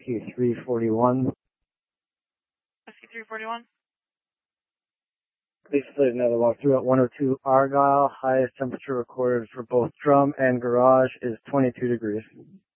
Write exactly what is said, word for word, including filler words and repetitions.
Whiskey three forty-one. Whiskey three forty-one. Please play another walkthrough at one oh two Argyle. Highest temperature recorded for both drum and garage is twenty-two degrees.